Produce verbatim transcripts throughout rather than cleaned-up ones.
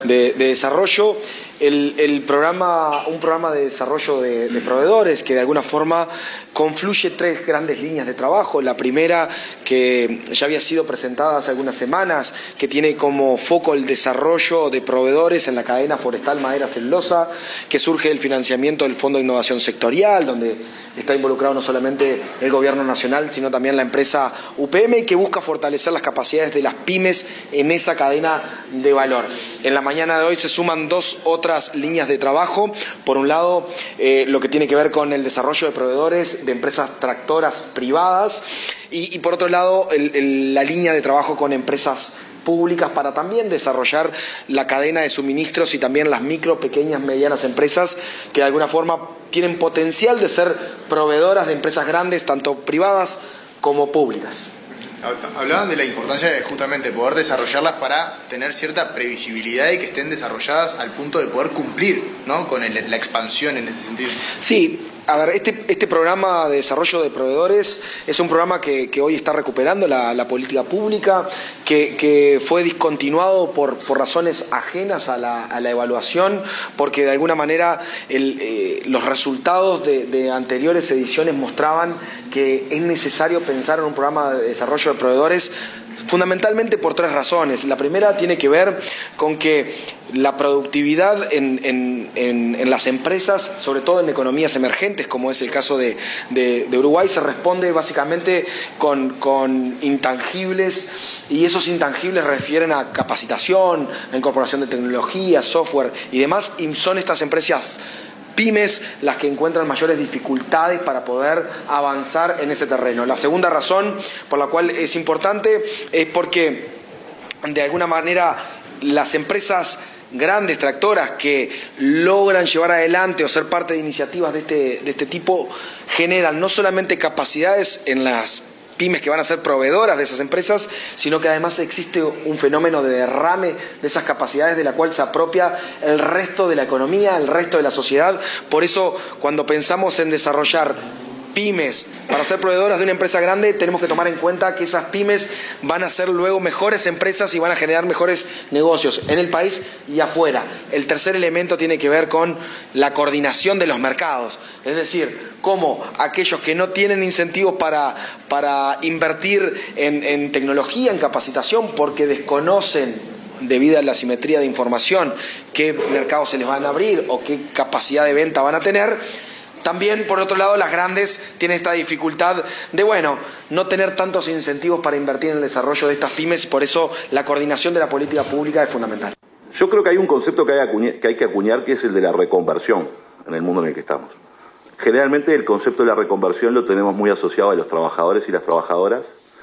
de, de desarrollo, el, el programa, un programa de desarrollo de, de proveedores que de alguna forma confluye tres grandes líneas de trabajo. La primera, que ya había sido presentada hace algunas semanas, que tiene como foco el desarrollo de proveedores en la cadena forestal madera celulosa, que surge del financiamiento del Fondo de Innovación Sectorial, donde está involucrado no solamente el gobierno nacional, sino también la empresa U P M, y que busca fortalecer las capacidades de las pymes en esa cadena de valor. En la mañana de hoy se suman dos otras líneas de trabajo. Por un lado, eh, lo que tiene que ver con el desarrollo de proveedores de empresas tractoras privadas y, y por otro lado, el, el, la línea de trabajo con empresas públicas para también desarrollar la cadena de suministros y también las micro, pequeñas, medianas empresas que de alguna forma tienen potencial de ser proveedoras de empresas grandes, tanto privadas como públicas. Hablaban de la importancia de justamente poder desarrollarlas para tener cierta previsibilidad y que estén desarrolladas al punto de poder cumplir, ¿no?, con el, la expansión en ese sentido. Sí, a ver, este, este programa de desarrollo de proveedores es un programa que, que hoy está recuperando la, la política pública, que, que fue discontinuado por, por razones ajenas a la, a la evaluación, porque de alguna manera el, eh, los resultados de, de anteriores ediciones mostraban que es necesario pensar en un programa de desarrollo de proveedores fundamentalmente por tres razones. La primera tiene que ver con que la productividad en, en, en, en las empresas, sobre todo en economías emergentes, como es el caso de, de, de Uruguay, se responde básicamente con, con intangibles, y esos intangibles refieren a capacitación, a incorporación de tecnología, software y demás, y son estas empresas pymes las que encuentran mayores dificultades para poder avanzar en ese terreno. La segunda razón por la cual es importante es porque de alguna manera las empresas grandes tractoras que logran llevar adelante o ser parte de iniciativas de este, de este tipo generan no solamente capacidades en las pymes que van a ser proveedoras de esas empresas, sino que además existe un fenómeno de derrame de esas capacidades de la cual se apropia el resto de la economía, el resto de la sociedad. Por eso, cuando pensamos en desarrollar pymes para ser proveedoras de una empresa grande, tenemos que tomar en cuenta que esas pymes van a ser luego mejores empresas y van a generar mejores negocios en el país y afuera. El tercer elemento tiene que ver con la coordinación de los mercados, es decir, cómo aquellos que no tienen incentivos para, para invertir en, en tecnología, en capacitación, porque desconocen, debido a la asimetría de información, qué mercados se les van a abrir o qué capacidad de venta van a tener. También, por otro lado, las grandes tienen esta dificultad de, bueno, no tener tantos incentivos para invertir en el desarrollo de estas pymes, y por eso la coordinación de la política pública es fundamental. Yo creo que hay un concepto que hay, acuñar, que hay que acuñar, que es el de la reconversión en el mundo en el que estamos. Generalmente el concepto de la reconversión lo tenemos muy asociado a los trabajadores y las trabajadoras,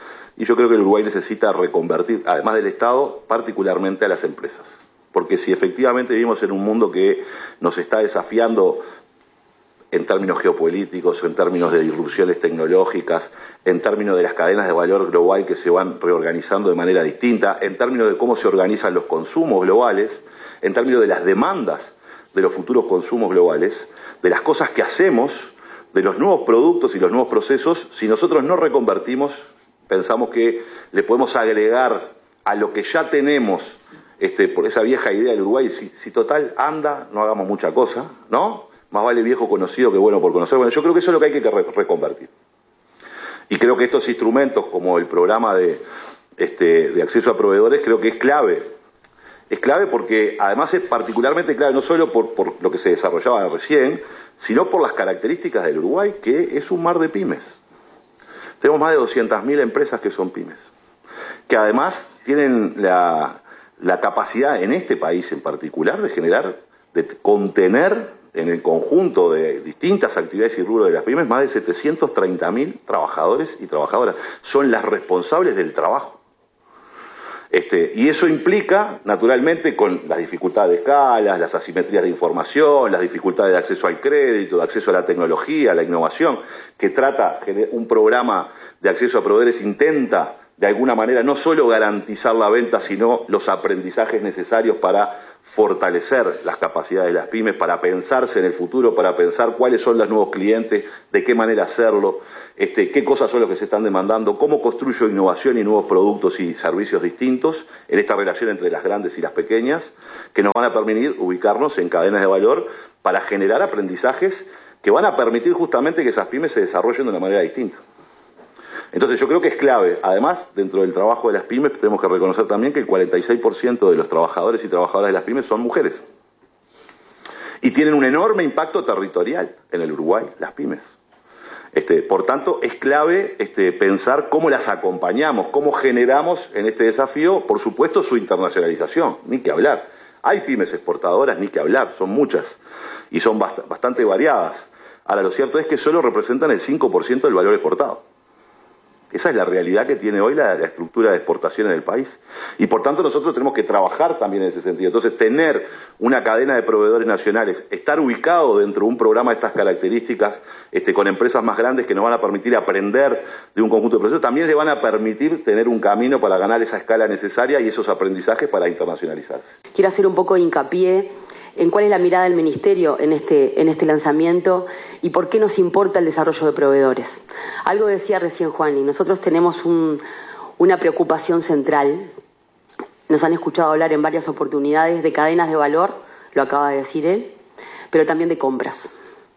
y yo creo que el Uruguay necesita reconvertir, además del Estado, particularmente a las empresas. Porque si efectivamente vivimos en un mundo que nos está desafiando en términos geopolíticos, en términos de disrupciones tecnológicas, en términos de las cadenas de valor global que se van reorganizando de manera distinta, en términos de cómo se organizan los consumos globales, en términos de las demandas de los futuros consumos globales, de las cosas que hacemos, de los nuevos productos y los nuevos procesos, si nosotros no reconvertimos, pensamos que le podemos agregar a lo que ya tenemos, este, por esa vieja idea del Uruguay, si, si total anda, no hagamos mucha cosa, ¿no? Más vale viejo conocido que bueno por conocer. Bueno, yo creo que eso es lo que hay que re reconvertir. Y creo que estos instrumentos, como el programa de, este, de acceso a proveedores, creo que es clave. Es clave porque además es particularmente clave, no solo por, por lo que se desarrollaba recién, sino por las características del Uruguay, que es un mar de pymes. Tenemos más de doscientas mil empresas que son pymes, que además tienen la, la capacidad en este país en particular de generar, de contener en el conjunto de distintas actividades y rubros de las pymes, más de setecientos treinta mil trabajadores y trabajadoras. Son las responsables del trabajo. Este, y eso implica, naturalmente, con las dificultades de escalas, las asimetrías de información, las dificultades de acceso al crédito, de acceso a la tecnología, a la innovación, que trata, un programa de acceso a proveedores intenta, de alguna manera, no solo garantizar la venta, sino los aprendizajes necesarios para fortalecer las capacidades de las pymes para pensarse en el futuro, para pensar cuáles son los nuevos clientes, de qué manera hacerlo, este, qué cosas son los que se están demandando, cómo construyo innovación y nuevos productos y servicios distintos en esta relación entre las grandes y las pequeñas, que nos van a permitir ubicarnos en cadenas de valor para generar aprendizajes que van a permitir justamente que esas pymes se desarrollen de una manera distinta. Entonces yo creo que es clave. Además, dentro del trabajo de las pymes tenemos que reconocer también que el cuarenta y seis por ciento de los trabajadores y trabajadoras de las pymes son mujeres. Y tienen un enorme impacto territorial en el Uruguay, las pymes. Este, por tanto, es clave este, pensar cómo las acompañamos, cómo generamos en este desafío, por supuesto, su internacionalización, ni que hablar. Hay pymes exportadoras, ni que hablar, son muchas y son bast- bastante variadas. Ahora, lo cierto es que solo representan el cinco por ciento del valor exportado. Esa es la realidad que tiene hoy la, la estructura de exportación en el país. Y por tanto nosotros tenemos que trabajar también en ese sentido. Entonces tener una cadena de proveedores nacionales, estar ubicado dentro de un programa de estas características, este, con empresas más grandes que nos van a permitir aprender de un conjunto de procesos, también le van a permitir tener un camino para ganar esa escala necesaria y esos aprendizajes para internacionalizarse. Quiero hacer un poco de hincapié en cuál es la mirada del Ministerio en este, en este lanzamiento y por qué nos importa el desarrollo de proveedores. Algo decía recién Juan, y nosotros tenemos un, una preocupación central. Nos han escuchado hablar en varias oportunidades de cadenas de valor, lo acaba de decir él, pero también de compras,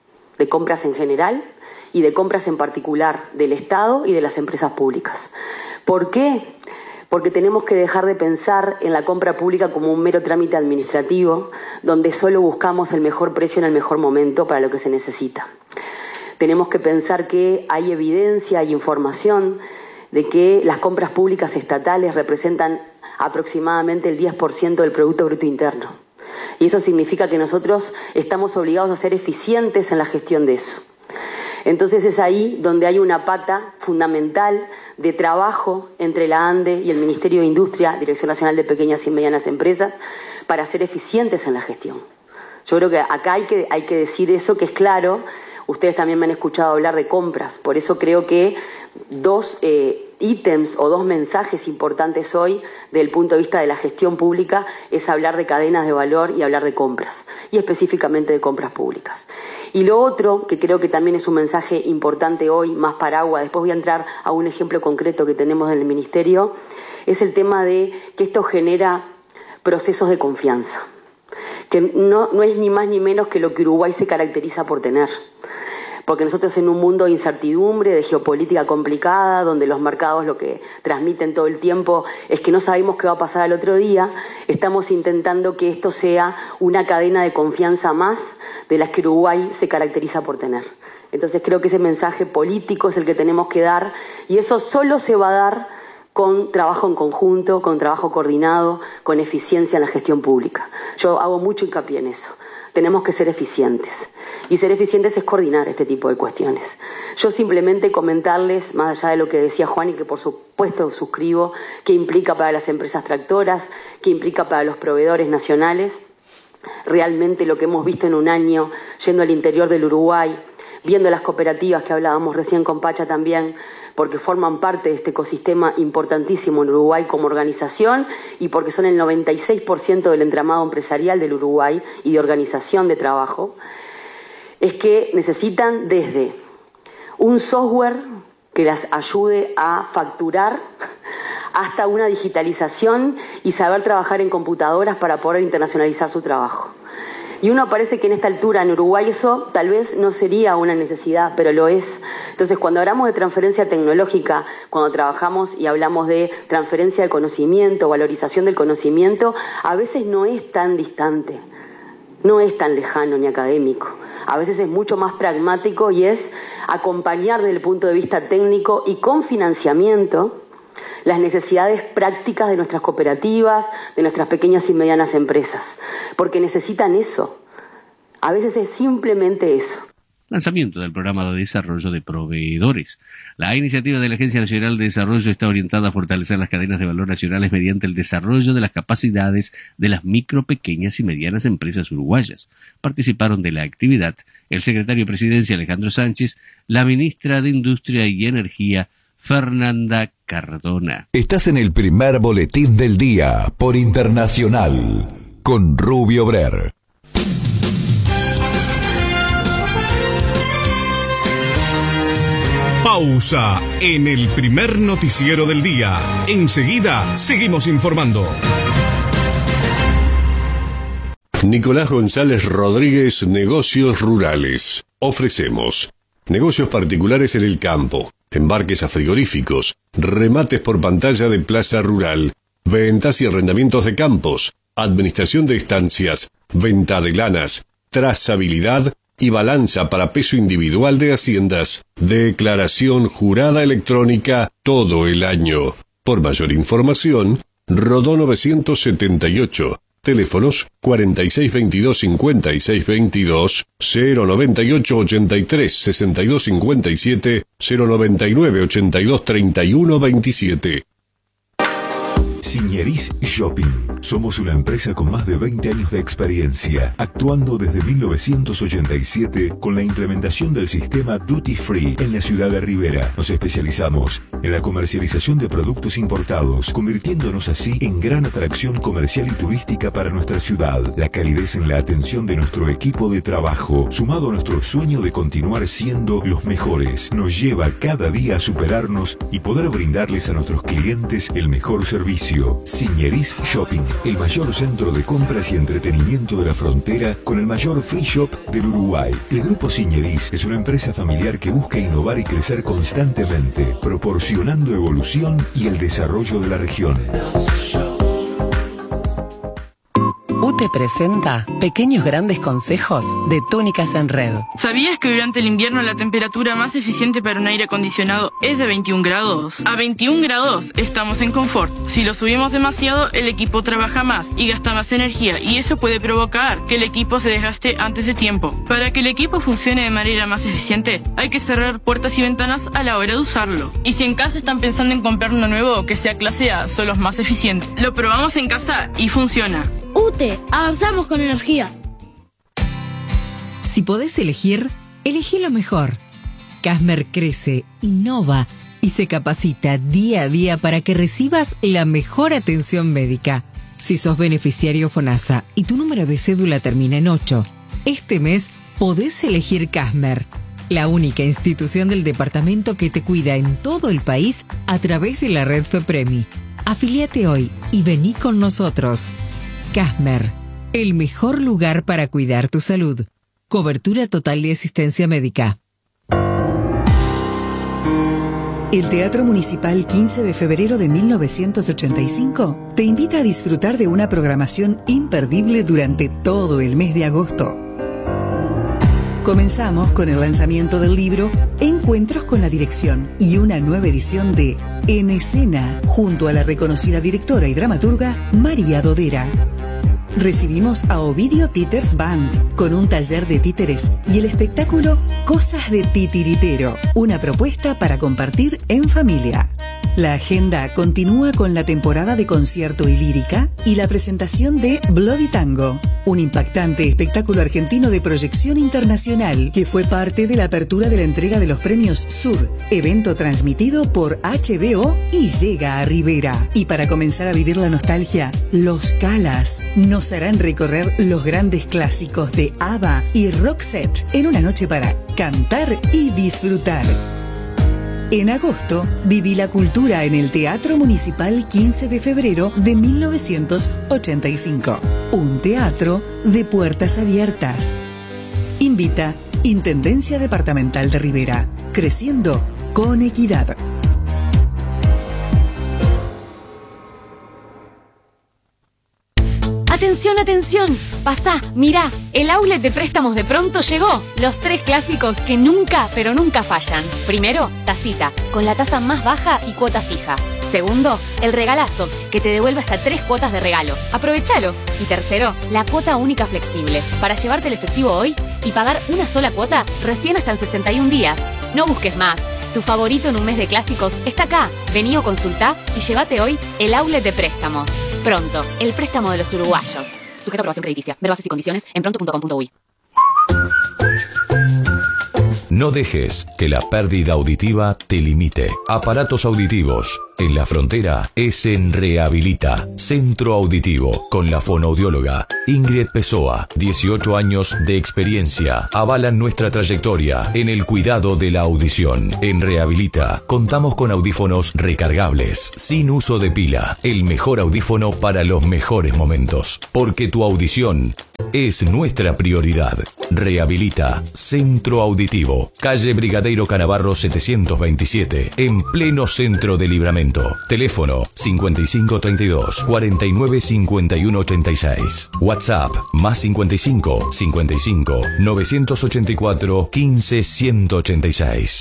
de compras en general y de compras en particular del Estado y de las empresas públicas. ¿Por qué? Porque tenemos que dejar de pensar en la compra pública como un mero trámite administrativo, donde solo buscamos el mejor precio en el mejor momento para lo que se necesita. Tenemos que pensar que hay evidencia y información de que las compras públicas estatales representan aproximadamente el diez por ciento del Producto Bruto Interno. Y eso significa que nosotros estamos obligados a ser eficientes en la gestión de eso. Entonces es ahí donde hay una pata fundamental de trabajo entre la ANDE y el Ministerio de Industria, Dirección Nacional de Pequeñas y Medianas Empresas, para ser eficientes en la gestión. Yo creo que acá hay que, hay que decir eso, que es claro. Ustedes también me han escuchado hablar de compras, por eso creo que dos eh, ítems o dos mensajes importantes hoy desde el punto de vista de la gestión pública es hablar de cadenas de valor y hablar de compras, y específicamente de compras públicas. Y lo otro, que creo que también es un mensaje importante hoy, más paraguas, después voy a entrar a un ejemplo concreto que tenemos en el Ministerio, es el tema de que esto genera procesos de confianza, que no, no es ni más ni menos que lo que Uruguay se caracteriza por tener. Porque nosotros en un mundo de incertidumbre, de geopolítica complicada, donde los mercados lo que transmiten todo el tiempo es que no sabemos qué va a pasar al otro día, estamos intentando que esto sea una cadena de confianza más de las que Uruguay se caracteriza por tener. Entonces creo que ese mensaje político es el que tenemos que dar, y eso solo se va a dar con trabajo en conjunto, con trabajo coordinado, con eficiencia en la gestión pública. Yo hago mucho hincapié en eso. Tenemos que ser eficientes. Y ser eficientes es coordinar este tipo de cuestiones. Yo simplemente comentarles, más allá de lo que decía Juan y que por supuesto suscribo, qué implica para las empresas tractoras, qué implica para los proveedores nacionales. Realmente lo que hemos visto en un año, yendo al interior del Uruguay, viendo las cooperativas que hablábamos recién con Pacha también, porque forman parte de este ecosistema importantísimo en Uruguay como organización y porque son el noventa y seis por ciento del entramado empresarial del Uruguay y de organización de trabajo, es que necesitan desde un software que las ayude a facturar hasta una digitalización y saber trabajar en computadoras para poder internacionalizar su trabajo. Y uno parece que en esta altura en Uruguay eso tal vez no sería una necesidad, pero lo es. Entonces, cuando hablamos de transferencia tecnológica, cuando trabajamos y hablamos de transferencia de conocimiento, valorización del conocimiento, a veces no es tan distante, no es tan lejano ni académico. A veces es mucho más pragmático y es acompañar desde el punto de vista técnico y con financiamiento las necesidades prácticas de nuestras cooperativas, de nuestras pequeñas y medianas empresas, porque necesitan eso. A veces es simplemente eso. Lanzamiento del programa de desarrollo de proveedores. La iniciativa de la Agencia Nacional de Desarrollo está orientada a fortalecer las cadenas de valor nacionales mediante el desarrollo de las capacidades de las micro, pequeñas y medianas empresas uruguayas. Participaron de la actividad el secretario de Presidencia Alejandro Sánchez, la ministra de Industria y Energía Fernanda Cardona. Estás en el primer boletín del día por Internacional. con Rubio Brer. Pausa en el primer noticiero del día. Enseguida seguimos informando. Nicolás González Rodríguez, Negocios Rurales. Ofrecemos negocios particulares en el campo, embarques a frigoríficos, remates por pantalla de plaza rural, ventas y arrendamientos de campos, administración de estancias, venta de lanas, trazabilidad y balanza para peso individual de haciendas, declaración jurada electrónica todo el año. Por mayor información, Rodó novecientos setenta y ocho, teléfonos cuarenta y seis veintidós cincuenta y seis veintidós, cero noventa y ocho ochenta y tres sesenta y dos cincuenta y siete, cero noventa y nueve ochenta y dos treinta y uno veintisiete. Signeris Shopping. Somos una empresa con más de veinte años de experiencia, actuando desde mil novecientos ochenta y siete con la implementación del sistema Duty Free en la ciudad de Rivera. Nos especializamos en la comercialización de productos importados, convirtiéndonos así en gran atracción comercial y turística para nuestra ciudad. La calidez en la atención de nuestro equipo de trabajo, sumado a nuestro sueño de continuar siendo los mejores, nos lleva cada día a superarnos y poder brindarles a nuestros clientes el mejor servicio. Signeris Shopping, el mayor centro de compras y entretenimiento de la frontera con el mayor free shop del Uruguay. El Grupo Signeris es una empresa familiar que busca innovar y crecer constantemente, proporcionando evolución y el desarrollo de la región. U T E presenta Pequeños Grandes Consejos de Túnicas en Red. ¿Sabías que durante el invierno la temperatura más eficiente para un aire acondicionado es de veintiún grados? A veintiún grados estamos en confort. Si lo subimos demasiado, el equipo trabaja más y gasta más energía, y eso puede provocar que el equipo se desgaste antes de tiempo. Para que el equipo funcione de manera más eficiente, hay que cerrar puertas y ventanas a la hora de usarlo. Y si en casa están pensando en comprar uno nuevo que sea clase A, son los más eficientes. Lo probamos en casa y funciona. U T E, avanzamos con energía. Si podés elegir, elegí lo mejor. Casmer crece, innova y se capacita día a día para que recibas la mejor atención médica. Si sos beneficiario FONASA y tu número de cédula termina en ocho, este mes podés elegir Casmer, la única institución del departamento que te cuida en todo el país a través de la red FEPREMI. Afiliate hoy y vení con nosotros. Casmer, el mejor lugar para cuidar tu salud. Cobertura total de asistencia médica. El Teatro Municipal quince de febrero de mil novecientos ochenta y cinco te invita a disfrutar de una programación imperdible durante todo el mes de agosto. Comenzamos con el lanzamiento del libro Encuentros con la Dirección y una nueva edición de En Escena, junto a la reconocida directora y dramaturga María Dodera. Recibimos a Ovidio Titers Band con un taller de títeres y el espectáculo Cosas de Titiritero, una propuesta para compartir en familia. La agenda continúa con la temporada de concierto y lírica y la presentación de Bloody Tango, un impactante espectáculo argentino de proyección internacional que fue parte de la apertura de la entrega de los premios Sur, evento transmitido por H B O y llega a Rivera. Y para comenzar a vivir la nostalgia, Los Calas nos harán recorrer los grandes clásicos de ABBA y Roxette en una noche para cantar y disfrutar. En agosto, viví la cultura en el Teatro Municipal quince de febrero de mil novecientos ochenta y cinco. Un teatro de puertas abiertas. Invita Intendencia Departamental de Rivera. Creciendo con equidad. Atención, atención, pasá, mirá, el outlet de préstamos de Pronto llegó. Los tres clásicos que nunca, pero nunca fallan. Primero, tacita, con la tasa más baja y cuota fija. Segundo, el regalazo, que te devuelve hasta tres cuotas de regalo. Aprovechalo. Y tercero, la cuota única flexible, para llevarte el efectivo hoy y pagar una sola cuota recién hasta en sesenta y un días. No busques más. Tu favorito en un mes de clásicos está acá. Vení o consultá y llévate hoy el outlet de préstamos. Pronto, el préstamo de los uruguayos. Sujeto a aprobación crediticia. Ver bases y condiciones en pronto punto com punto uy. No dejes que la pérdida auditiva te limite. Aparatos auditivos. En la frontera es en Rehabilita, Centro Auditivo, con la fonoaudióloga Ingrid Pessoa. dieciocho años de experiencia avalan nuestra trayectoria en el cuidado de la audición. En Rehabilita contamos con audífonos recargables, sin uso de pila. El mejor audífono para los mejores momentos. Porque tu audición es nuestra prioridad. Rehabilita, Centro Auditivo, calle Brigadeiro Canavarro setecientos veintisiete, en pleno centro de Libramento. Teléfono cincuenta y cinco treinta y dos, cuarenta y nueve cincuenta y uno ochenta y seis. WhatsApp más cincuenta y cinco, cincuenta y cinco, novecientos ochenta y cuatro, quince, ciento ochenta y seis.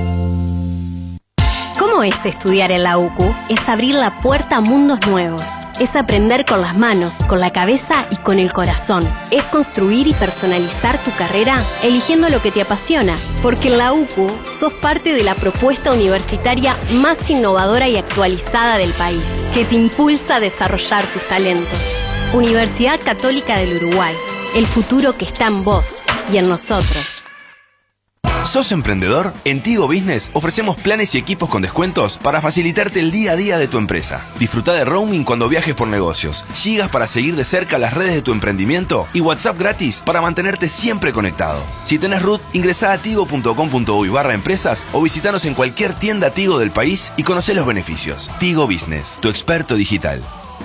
¿Cómo es estudiar en la U C U? Es abrir la puerta a mundos nuevos. Es aprender con las manos, con la cabeza y con el corazón. Es construir y personalizar tu carrera eligiendo lo que te apasiona. Porque en la U C U sos parte de la propuesta universitaria más innovadora y actualizada del país, que te impulsa a desarrollar tus talentos. Universidad Católica del Uruguay. El futuro que está en vos y en nosotros. ¿Sos emprendedor? En Tigo Business ofrecemos planes y equipos con descuentos para facilitarte el día a día de tu empresa. Disfruta de roaming cuando viajes por negocios, gigas para seguir de cerca las redes de tu emprendimiento y WhatsApp gratis para mantenerte siempre conectado. Si tenés R U T, ingresá a tigo punto com punto uy barra empresas o visitanos en cualquier tienda Tigo del país y conocé los beneficios. Tigo Business, tu experto digital.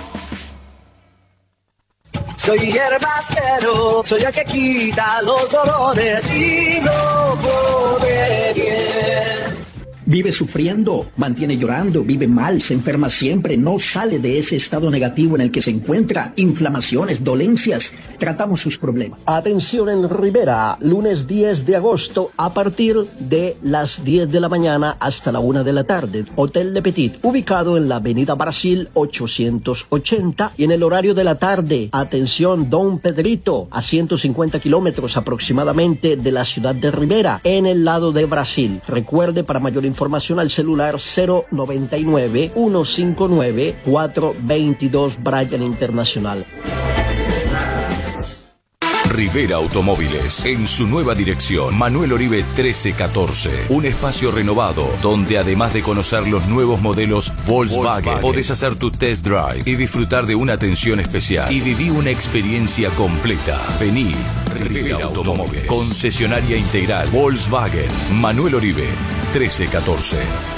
Soy herbatero, soy el que quita los dolores y no pone bien. Vive sufriendo, mantiene llorando, vive mal, se enferma siempre, no sale de ese estado negativo en el que se encuentra, inflamaciones, dolencias, tratamos sus problemas. Atención en Rivera, lunes diez de agosto a partir de las diez de la mañana hasta la una de la tarde. Hotel Le Petit, ubicado en la avenida Brasil ochocientos ochenta y en el horario de la tarde. Atención, Don Pedrito, a ciento cincuenta kilómetros aproximadamente de la ciudad de Rivera, en el lado de Brasil. Recuerde, para mayor información, Información al celular cero noventa y nueve, ciento cincuenta y nueve, cuatrocientos veintidós Bryan Internacional. Rivera Automóviles, en su nueva dirección, Manuel Oribe trece catorce. Un espacio renovado, donde además de conocer los nuevos modelos Volkswagen, Volkswagen, podés hacer tu test drive y disfrutar de una atención especial. Y viví una experiencia completa. Vení, Rivera Automóviles, concesionaria integral Volkswagen, Manuel Oribe trece catorce.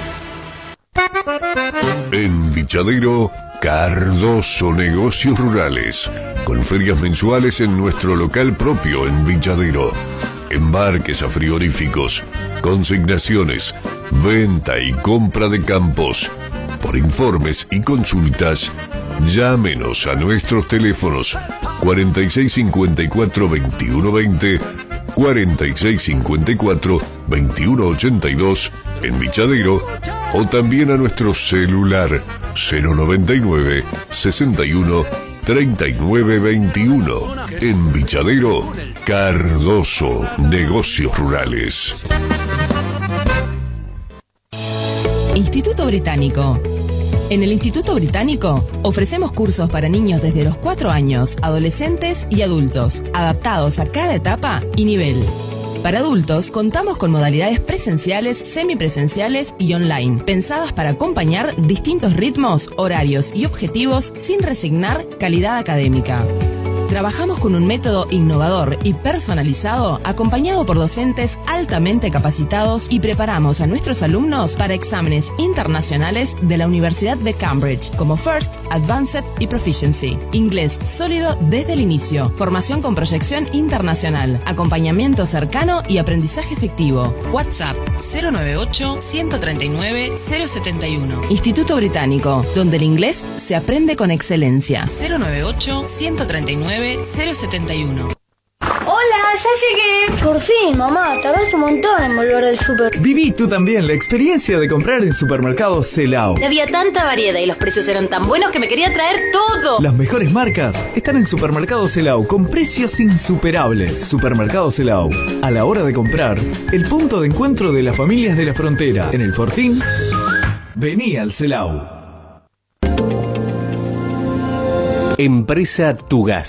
En Vichadero, Cardoso Negocios Rurales, con ferias mensuales en nuestro local propio en Vichadero. Embarques a frigoríficos, consignaciones, venta y compra de campos. Por informes y consultas, llámenos a nuestros teléfonos cuarenta y seis cincuenta y cuatro, veintiuno veinte, cuarenta y seis cincuenta y cuatro, veintiuno ochenta y dos en Vichadero, o también a nuestro celular cero noventa y nueve, sesenta y uno, treinta y nueve veintiuno. En Vichadero, Cardoso Negocios Rurales. Instituto Británico. En el Instituto Británico ofrecemos cursos para niños desde los cuatro años, adolescentes y adultos, adaptados a cada etapa y nivel. Para adultos contamos con modalidades presenciales, semipresenciales y online, pensadas para acompañar distintos ritmos, horarios y objetivos sin resignar calidad académica. Trabajamos con un método innovador y personalizado, acompañado por docentes altamente capacitados, y preparamos a nuestros alumnos para exámenes internacionales de la Universidad de Cambridge, como First, Advanced y Proficiency. Inglés sólido desde el inicio, formación con proyección internacional, acompañamiento cercano y aprendizaje efectivo. WhatsApp cero noventa y ocho, ciento treinta y nueve, cero setenta y uno. Instituto Británico, donde el inglés se aprende con excelencia. cero noventa y ocho, ciento treinta y nueve, cero setenta y uno. ¡Hola! ¡Ya llegué! Por fin, mamá, tardaste un montón en volver del súper. Viví tú también la experiencia de comprar en Supermercados Celao. Había tanta variedad y los precios eran tan buenos que me quería traer todo. Las mejores marcas están en Supermercados Celao con precios insuperables. Supermercados Celao, a la hora de comprar, el punto de encuentro de las familias de la frontera. En el Fortín, vení al Celao. Empresa Tu Gas.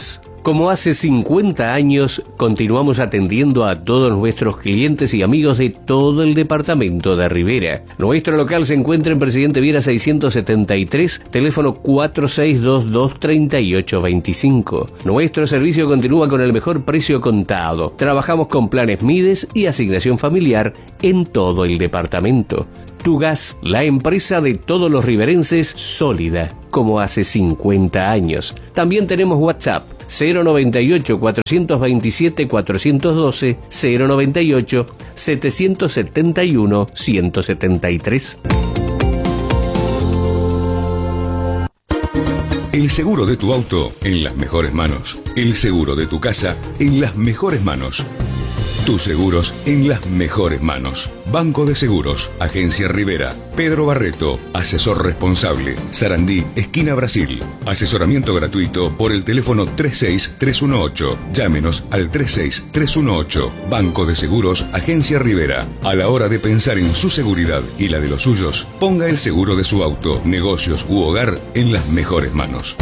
Como hace cincuenta años, continuamos atendiendo a todos nuestros clientes y amigos de todo el departamento de Rivera. Nuestro local se encuentra en Presidente Viera seiscientos setenta y tres, teléfono cuatro seis dos dos, tres ocho dos cinco. Nuestro servicio continúa con el mejor precio contado. Trabajamos con planes Mides y asignación familiar en todo el departamento. Tugas, la empresa de todos los riverenses, sólida, como hace cincuenta años. También tenemos WhatsApp, cero noventa y ocho, cuatrocientos veintisiete, cuatrocientos doce, cero noventa y ocho, setecientos setenta y uno, ciento setenta y tres. El seguro de tu auto en las mejores manos. El seguro de tu casa en las mejores manos. Tus seguros en las mejores manos. Banco de Seguros, Agencia Rivera, Pedro Barreto, asesor responsable, Sarandí, esquina Brasil. Asesoramiento gratuito por el teléfono tres seis tres uno ocho. Llámenos al tres seis tres uno ocho. Banco de Seguros, Agencia Rivera. A la hora de pensar en su seguridad y la de los suyos, ponga el seguro de su auto, negocios u hogar en las mejores manos.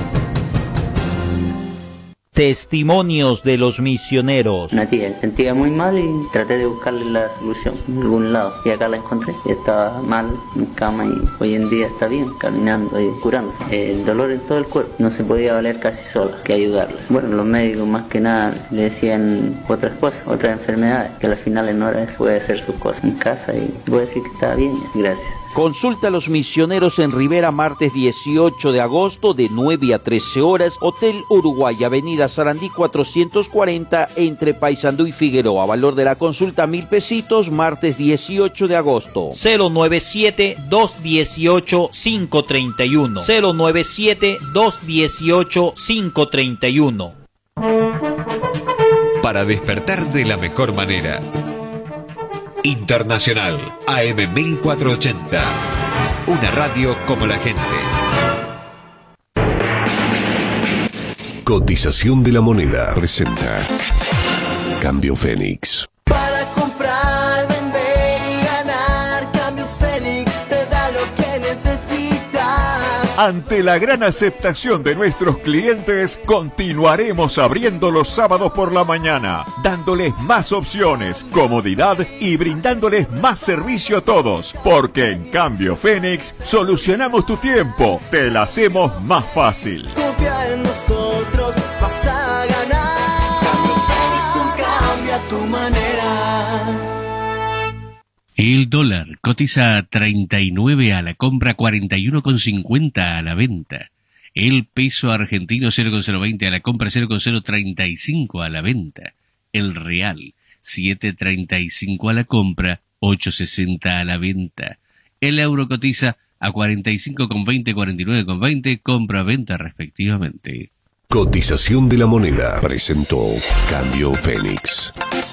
Testimonios de los misioneros. Una tía se sentía muy mal y traté de buscarle la solución en algún lado. Y acá la encontré. Estaba mal en cama y hoy en día está bien, caminando y curándose. El dolor en todo el cuerpo. No se podía valer casi sola, que ayudarla. Bueno, los médicos más que nada le decían otras cosas, otras enfermedades, que al final no era eso. Puede hacer sus cosas en casa y puede decir que estaba bien. Gracias. Consulta a los misioneros en Rivera martes dieciocho de agosto de nueve a trece horas. Hotel Uruguay, Avenida Sarandí cuatrocientos cuarenta entre Paysandú y Figueroa. Valor de la consulta mil pesitos martes dieciocho de agosto. cero nueve siete, dos uno ocho, cinco tres uno. cero nueve siete, dos uno ocho, cinco tres uno. Para despertar de la mejor manera. Internacional A M mil cuatrocientos ochenta. Una radio como la gente. Cotización de la moneda. Presenta Cambio Fénix. Para comprar, vender y ganar, Cambios Fénix te da lo que necesitas. Ante la gran aceptación de nuestros clientes, continuaremos abriendo los sábados por la mañana, dándoles más opciones, comodidad y brindándoles más servicio a todos, porque en Cambio Fénix solucionamos tu tiempo, te la hacemos más fácil. Confía en nosotros, vas a ganar. Cambio Fénix, un cambio a tu manera. El dólar cotiza a treinta y nueve a la compra, cuarenta y uno con cincuenta a la venta. El peso argentino cero coma cero veinte a la compra, cero coma cero treinta y cinco a la venta. El real siete coma treinta y cinco a la compra, ocho coma sesenta a la venta. El euro cotiza a cuarenta y cinco con veinte, cuarenta y nueve con veinte, compra-venta respectivamente. Cotización de la moneda. Presentó Cambio Fénix.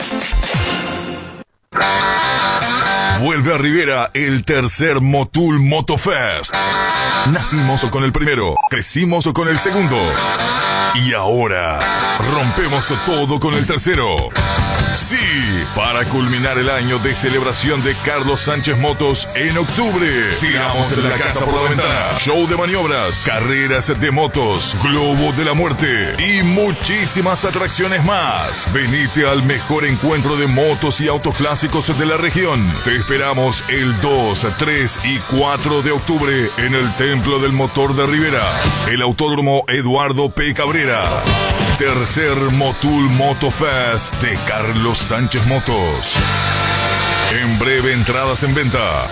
Vuelve a Rivera el tercer Motul Motofest. Nacimos con el primero, crecimos con el segundo. Y ahora rompemos todo con el tercero. Sí, para culminar el año de celebración de Carlos Sánchez Motos en octubre. Tiramos en la casa por la ventana. Show de maniobras, carreras de motos, globo de la muerte y muchísimas atracciones más. Venite al mejor encuentro de motos y autos clásicos de la región. Te esperamos el dos, tres y cuatro de octubre en el Templo del Motor de Rivera, el Autódromo Eduardo P. Cabrera. Tercer Motul Motofest de Carlos Sánchez Motos. En breve, entradas en venta.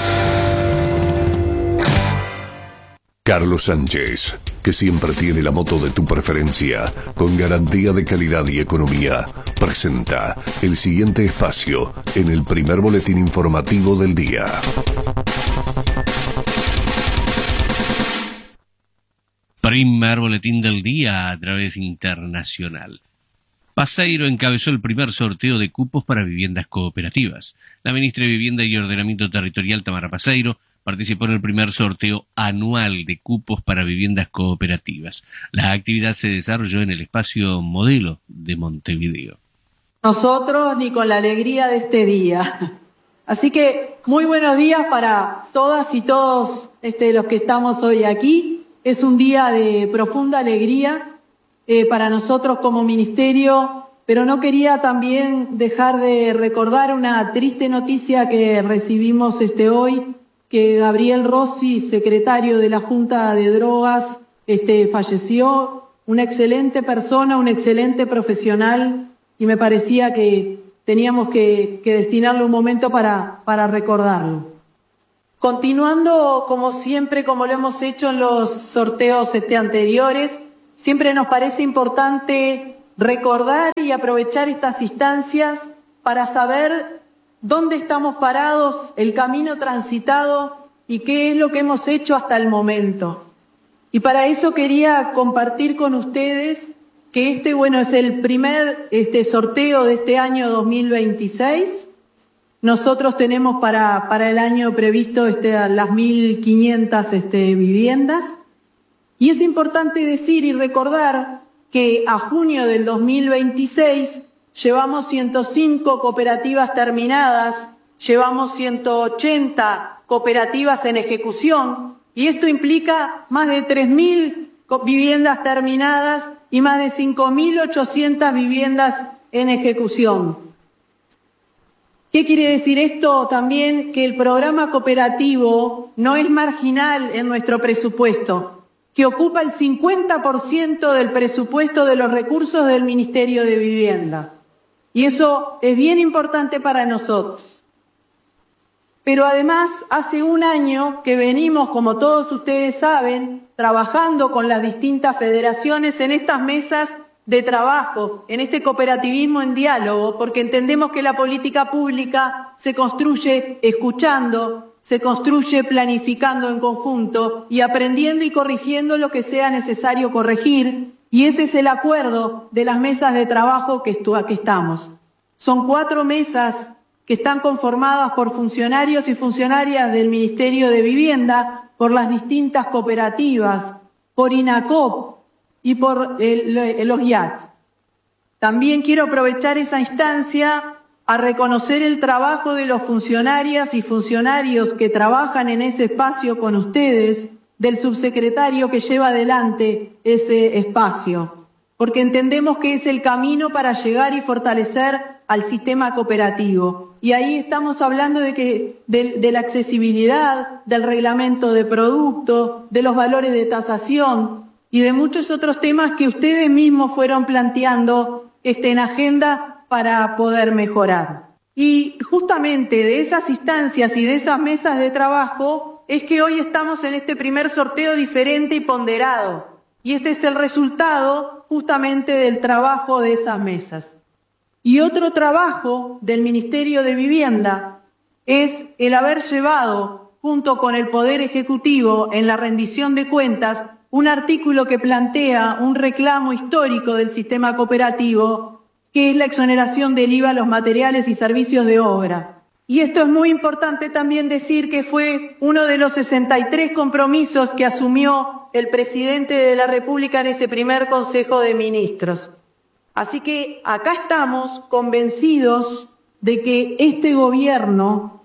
Carlos Sánchez, que siempre tiene la moto de tu preferencia, con garantía de calidad y economía, presenta el siguiente espacio en el primer boletín informativo del día. Primer boletín del día a través internacional. Paseiro encabezó el primer sorteo de cupos para viviendas cooperativas. La ministra de Vivienda y Ordenamiento Territorial, Tamara Paseiro, participó en el primer sorteo anual de cupos para viviendas cooperativas. La actividad se desarrolló en el espacio Modelo de Montevideo. Nosotros ni con la alegría de este día. Así que muy buenos días para todas y todos este, los que estamos hoy aquí. Es un día de profunda alegría eh, para nosotros como ministerio, pero no quería también dejar de recordar una triste noticia que recibimos este hoy, que Gabriel Rossi, secretario de la Junta de Drogas, este, falleció, una excelente persona, un excelente profesional, y me parecía que teníamos que, que destinarle un momento para, para recordarlo. Continuando, como siempre, como lo hemos hecho en los sorteos este, anteriores, siempre nos parece importante recordar y aprovechar estas instancias para saber dónde estamos parados, el camino transitado y qué es lo que hemos hecho hasta el momento. Y para eso quería compartir con ustedes que este, bueno, es el primer este, sorteo de este año dos mil veintiséis. Nosotros tenemos para, para el año previsto este, las mil quinientas este, viviendas. Y es importante decir y recordar que a junio del dos mil veintiséis llevamos ciento cinco cooperativas terminadas, llevamos ciento ochenta cooperativas en ejecución, y esto implica más de tres mil viviendas terminadas y más de cinco mil ochocientas viviendas en ejecución. ¿Qué quiere decir esto? También que el programa cooperativo no es marginal en nuestro presupuesto, que ocupa el cincuenta por ciento del presupuesto de los recursos del Ministerio de Vivienda. Y eso es bien importante para nosotros. Pero además, hace un año que venimos, como todos ustedes saben, trabajando con las distintas federaciones en estas mesas de trabajo, en este cooperativismo en diálogo, porque entendemos que la política pública se construye escuchando, se construye planificando en conjunto y aprendiendo y corrigiendo lo que sea necesario corregir, y ese es el acuerdo de las mesas de trabajo que, estu- que estamos. Son cuatro mesas que están conformadas por funcionarios y funcionarias del Ministerio de Vivienda, por las distintas cooperativas, por INACOP y por el, el, los I A T. También quiero aprovechar esa instancia a reconocer el trabajo de los funcionarias y funcionarios que trabajan en ese espacio con ustedes, del subsecretario que lleva adelante ese espacio, porque entendemos que es el camino para llegar y fortalecer al sistema cooperativo. Y ahí estamos hablando de, que, de, de la accesibilidad, del reglamento de producto, de los valores de tasación y de muchos otros temas que ustedes mismos fueron planteando este, en agenda para poder mejorar. Y justamente de esas instancias y de esas mesas de trabajo es que hoy estamos en este primer sorteo diferente y ponderado. Y este es el resultado justamente del trabajo de esas mesas. Y otro trabajo del Ministerio de Vivienda es el haber llevado, junto con el Poder Ejecutivo, en la rendición de cuentas, un artículo que plantea un reclamo histórico del sistema cooperativo, que es la exoneración del I V A a los materiales y servicios de obra. Y esto es muy importante también decir que fue uno de los sesenta y tres compromisos que asumió el presidente de la República en ese primer Consejo de Ministros. Así que acá estamos convencidos de que este gobierno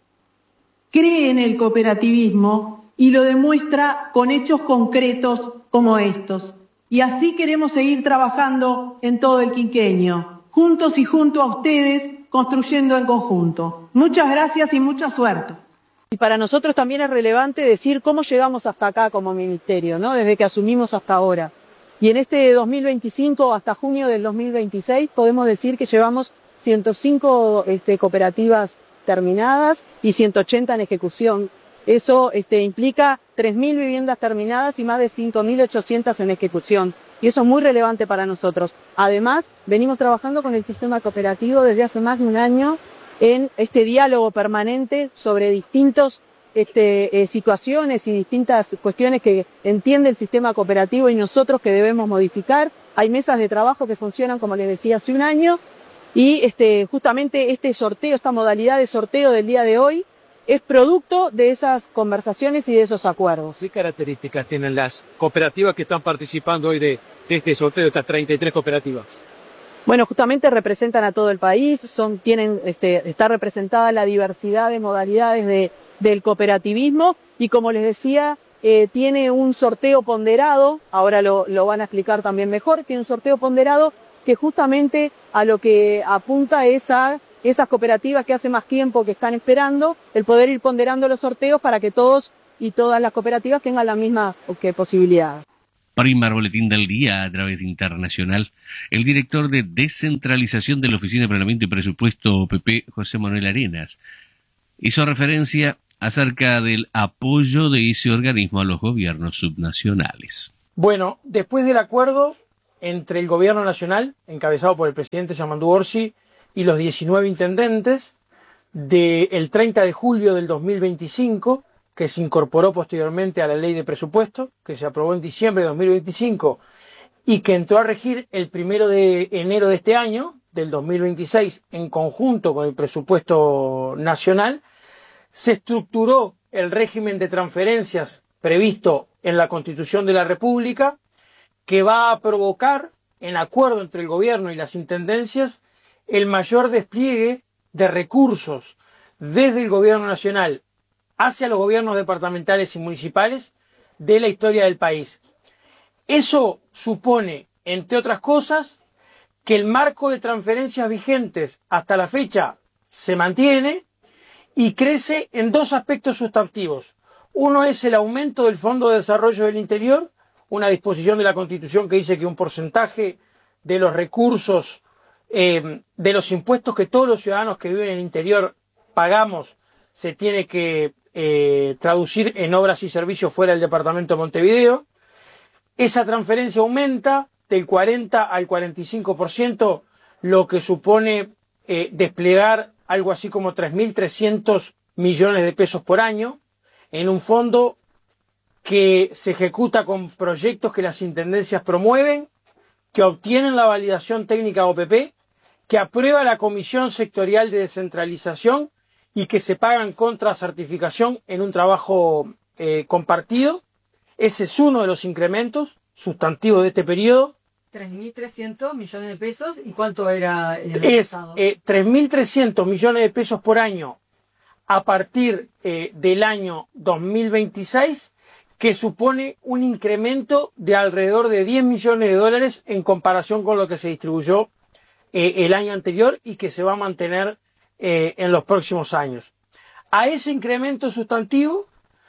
cree en el cooperativismo y lo demuestra con hechos concretos como estos. Y así queremos seguir trabajando en todo el quinquenio, juntos y junto a ustedes, construyendo en conjunto. Muchas gracias y mucha suerte. Y para nosotros también es relevante decir cómo llegamos hasta acá como ministerio, ¿no? Desde que asumimos hasta ahora. Y en este dos mil veinticinco hasta junio del dos mil veintiséis podemos decir que llevamos ciento cinco este, cooperativas terminadas y ciento ochenta en ejecución. Eso este, implica tres mil viviendas terminadas y más de cinco mil ochocientas en ejecución. Y eso es muy relevante para nosotros. Además, venimos trabajando con el sistema cooperativo desde hace más de un año en este diálogo permanente sobre distintos Este, eh, situaciones y distintas cuestiones que entiende el sistema cooperativo y nosotros que debemos modificar. Hay mesas de trabajo que funcionan, como les decía, hace un año y este, justamente este sorteo, esta modalidad de sorteo del día de hoy es producto de esas conversaciones y de esos acuerdos. ¿Qué características tienen las cooperativas que están participando hoy de, de este sorteo, de estas treinta y tres cooperativas? Bueno, justamente representan a todo el país, son, tienen, este, está representada la diversidad de modalidades de del cooperativismo y, como les decía, eh, tiene un sorteo ponderado, ahora lo, lo van a explicar también mejor, tiene un sorteo ponderado que justamente a lo que apunta es a esas cooperativas que hace más tiempo que están esperando, el poder ir ponderando los sorteos para que todos y todas las cooperativas tengan la misma okay, posibilidad. Primar Boletín del Día a través de Internacional. El director de Descentralización de la Oficina de Planeamiento y Presupuesto O P P, José Manuel Arenas, hizo referencia acerca del apoyo de ese organismo a los gobiernos subnacionales. Bueno, después del acuerdo entre el gobierno nacional, encabezado por el presidente Yamandú Orsi, y los diecinueve intendentes, del treinta de julio del dos mil veinticinco, que se incorporó posteriormente a la ley de presupuesto, que se aprobó en diciembre de dos mil veinticinco y que entró a regir el primero de enero de este año, del dos mil veintiséis, en conjunto con el presupuesto nacional, se estructuró el régimen de transferencias previsto en la Constitución de la República, que va a provocar, en acuerdo entre el gobierno y las intendencias, el mayor despliegue de recursos desde el gobierno nacional hacia los gobiernos departamentales y municipales de la historia del país. Eso supone, entre otras cosas, que el marco de transferencias vigentes hasta la fecha se mantiene y crece en dos aspectos sustantivos. Uno es el aumento del Fondo de Desarrollo del Interior, una disposición de la Constitución que dice que un porcentaje de los recursos, eh, de los impuestos que todos los ciudadanos que viven en el interior pagamos, se tiene que eh, traducir en obras y servicios fuera del departamento de Montevideo. Esa transferencia aumenta del cuarenta al cuarenta y cinco por ciento, lo que supone eh, desplegar algo así como tres mil trescientos millones de pesos por año en un fondo que se ejecuta con proyectos que las intendencias promueven, que obtienen la validación técnica O P P, que aprueba la Comisión Sectorial de Descentralización y que se pagan contra certificación en un trabajo eh, compartido. Ese es uno de los incrementos sustantivos de este periodo. tres mil trescientos millones de pesos, ¿y cuánto era el Es eh, tres mil trescientos millones de pesos por año a partir eh, del año dos mil veintiséis, que supone un incremento de alrededor de diez millones de dólares en comparación con lo que se distribuyó eh, el año anterior y que se va a mantener eh, en los próximos años. A ese incremento sustantivo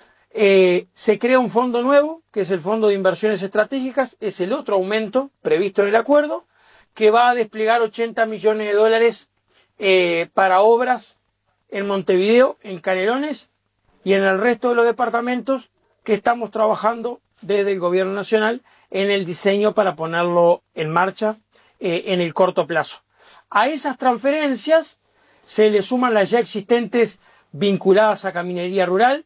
eh, se crea un fondo nuevo, que es el Fondo de Inversiones Estratégicas, es el otro aumento previsto en el acuerdo, que va a desplegar ochenta millones de dólares eh, para obras en Montevideo, en Canelones y en el resto de los departamentos que estamos trabajando desde el gobierno nacional en el diseño para ponerlo en marcha eh, en el corto plazo. A esas transferencias se le suman las ya existentes vinculadas a caminería rural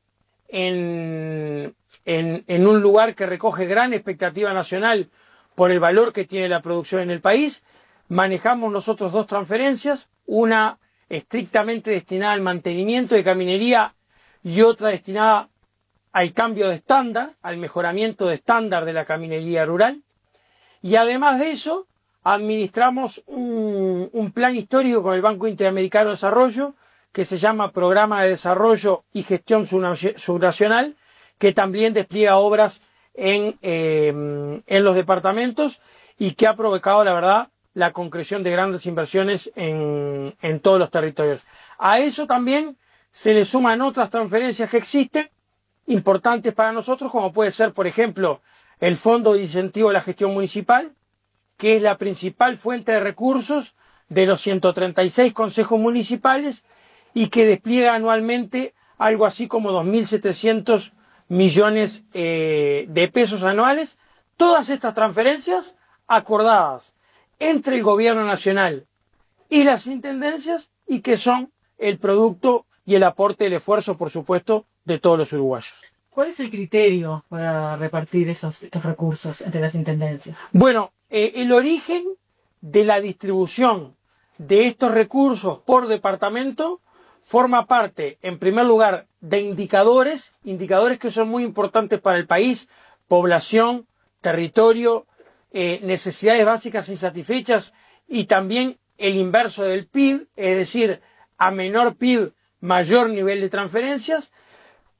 en, en, en un lugar que recoge gran expectativa nacional por el valor que tiene la producción en el país. Manejamos nosotros dos transferencias, una estrictamente destinada al mantenimiento de caminería y otra destinada al cambio de estándar, al mejoramiento de estándar de la caminería rural. Y además de eso, administramos un, un plan histórico con el Banco Interamericano de Desarrollo, que se llama Programa de Desarrollo y Gestión Subnacional, que también despliega obras en, eh, en los departamentos y que ha provocado, la verdad, la concreción de grandes inversiones en, en todos los territorios. A eso también se le suman otras transferencias que existen, importantes para nosotros, como puede ser, por ejemplo, el Fondo de Incentivo a la Gestión Municipal, que es la principal fuente de recursos de los ciento treinta y seis consejos municipales y que despliega anualmente algo así como dos mil setecientos millones eh, de pesos anuales. Todas estas transferencias acordadas entre el gobierno nacional y las intendencias y que son el producto y el aporte del esfuerzo, por supuesto, de todos los uruguayos. ¿Cuál es el criterio para repartir esos, estos recursos entre las intendencias? Bueno, eh, el origen de la distribución de estos recursos por departamento forma parte, en primer lugar, de indicadores, indicadores que son muy importantes para el país: población, territorio, eh, necesidades básicas insatisfechas y también el inverso del P I B, es decir, a menor P I B, mayor nivel de transferencias,